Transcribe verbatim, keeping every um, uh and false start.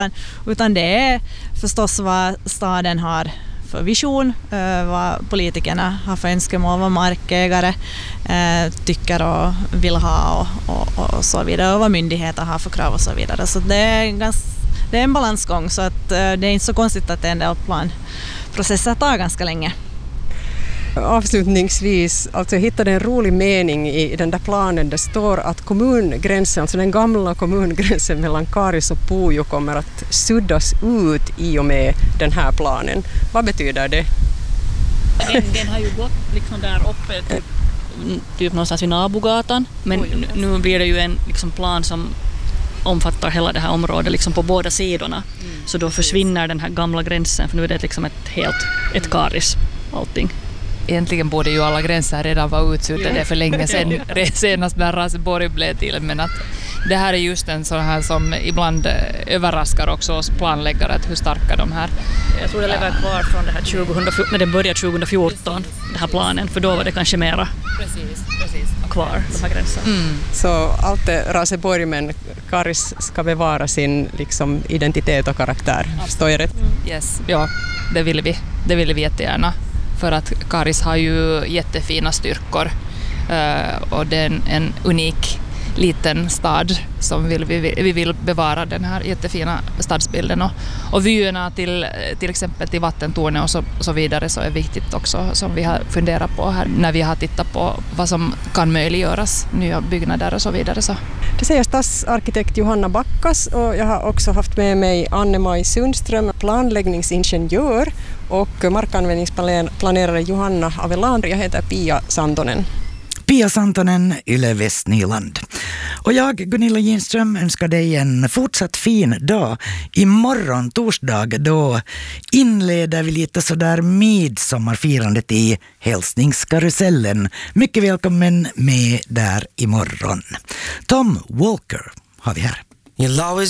Utan det är förstås vad staden har för vision, vad politikerna har för önskemål, vad markägare tycker och vill ha och, och, och så vidare, och vad myndigheter har för krav och så vidare. Så det är en, ganska, det är en balansgång, så att det är inte så konstigt att en del planprocesser tar ganska länge. Avslutningsvis, alltså jag hittade en rolig mening i den där planen. Det står att kommungränsen, alltså den gamla kommungränsen mellan Karis och Pujo kommer att suddas ut i och med den här planen. Vad betyder det? Den, den har ju gått liksom där uppe typ, typ någonstans vid Nabogatan, men Oj, nu blir det ju en liksom, plan som omfattar hela det här området liksom på båda sidorna. Mm. Så då försvinner den här gamla gränsen, för nu är det liksom ett helt ett Karis allting. Egentligen borde ju alla gränser redan vara utsuddade ja. för länge sedan, senast när Raseborg blev till, men att det här är just en sån här som ibland överraskar också oss planläggare, att hur starka de här. Jag tror det lever kvar från det här tjugohundrafjorton, när den började tjugohundrafjorton, den här planen, för då var det kanske mera precis, precis. kvar, de här gränserna. Mm. Så allt är Raseborg, men Karis ska bevara sin liksom, identitet och karaktär. Står jag rätt? Mm. Yes, ja, det vill vi, det vill vi jättegärna. För att Karis har ju jättefina styrkor uh, och det är en, en unik liten stad som vill, vi, vi vill bevara den här jättefina stadsbilden. Och, och vyerna till, till exempel till vattentornet och så, så vidare så är viktigt också, som vi har funderat på här när vi har tittat på vad som kan möjliggöras, nya byggnader och så vidare. Så. Det säger stadsarkitekt Johanna Backas, och jag har också haft med mig Anne-Maj Sundström, planläggningsingenjör, och markanvändningsplanerare Johanna Avelandri. Jag heter Pia Santonen. Pia Santonen, Yle Västnyland. Och jag, Gunilla Ginström, önskar dig en fortsatt fin dag. Imorgon, torsdag, då inleder vi lite sådär midsommarfirandet i hälsningskarusellen. Mycket välkommen med där imorgon. Tom Walker har vi här.